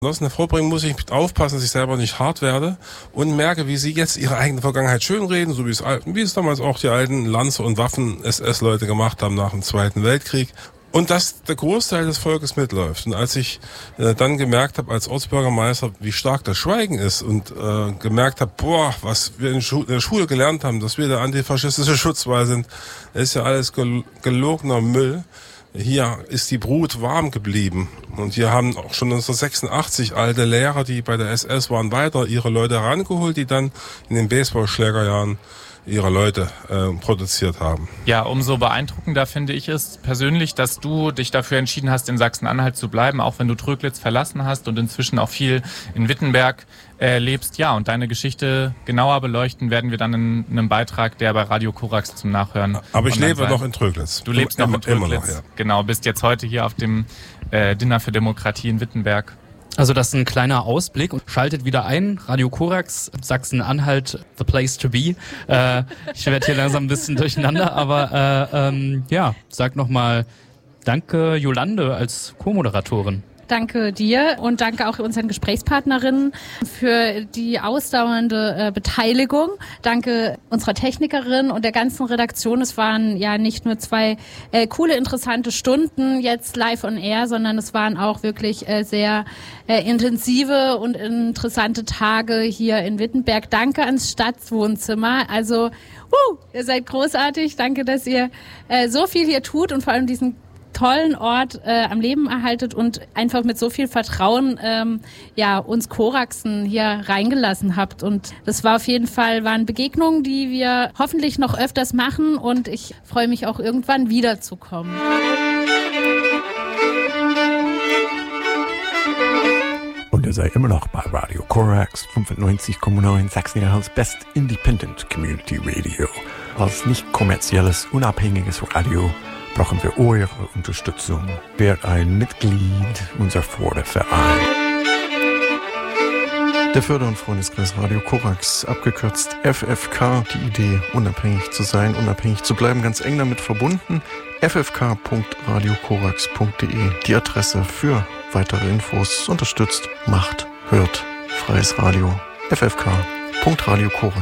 Hervorbringen muss ich aufpassen, dass ich selber nicht hart werde und merke, wie sie jetzt ihre eigene Vergangenheit schönreden, so wie es damals auch die alten Lanzer- und Waffen-SS-Leute gemacht haben nach dem Zweiten Weltkrieg. Und dass der Großteil des Volkes mitläuft. Und als ich dann gemerkt habe als Ortsbürgermeister, wie stark das Schweigen ist und gemerkt habe, was wir in der Schule gelernt haben, dass wir der antifaschistische Schutzwall sind, das ist ja alles gelogener Müll. Hier ist die Brut warm geblieben. Und hier haben auch schon 1986 alte Lehrer, die bei der SS waren, weiter ihre Leute herangeholt, die dann in den Baseballschlägerjahren ihre Leute produziert haben. Ja, umso beeindruckender finde ich es persönlich, dass du dich dafür entschieden hast, in Sachsen-Anhalt zu bleiben, auch wenn du Tröglitz verlassen hast und inzwischen auch viel in Wittenberg lebst. Ja, und deine Geschichte genauer beleuchten werden wir dann in einem Beitrag, der bei Radio Korax zum Nachhören. Aber ich lebe noch in Tröglitz. Du lebst noch in Tröglitz. Immer noch, ja. Genau, bist jetzt heute hier auf dem Dinner für Demokratie in Wittenberg. Also das ist ein kleiner Ausblick und schaltet wieder ein. Radio Korax, Sachsen-Anhalt, the place to be. Ich werde hier langsam ein bisschen durcheinander, aber sag nochmal danke Jolande als Co-Moderatorin. Danke dir und danke auch unseren Gesprächspartnerinnen für die ausdauernde Beteiligung. Danke unserer Technikerin und der ganzen Redaktion. Es waren ja nicht nur 2 coole, interessante Stunden jetzt live on air, sondern es waren auch wirklich sehr intensive und interessante Tage hier in Wittenberg. Danke ans Stadtwohnzimmer. Also, ihr seid großartig. Danke, dass ihr so viel hier tut und vor allem diesen tollen Ort am Leben erhaltet und einfach mit so viel Vertrauen uns Koraxen hier reingelassen habt. Und das war auf jeden Fall, waren Begegnungen, die wir hoffentlich noch öfters machen und ich freue mich auch irgendwann wiederzukommen. Und ihr seid immer noch bei Radio Korax 95,9 Sachsen-Anhalts Best Independent Community Radio. Als nicht kommerzielles, unabhängiges Radio brauchen wir eure Unterstützung. Werdet ein Mitglied unserer Förderverein. Der Förder- und Freundeskreis Radio Korax, abgekürzt FFK. Die Idee, unabhängig zu sein, unabhängig zu bleiben, ganz eng damit verbunden. ffk.radiokorax.de, die Adresse für weitere Infos. Unterstützt, macht, hört. Freies Radio. ffk.radiokorax.de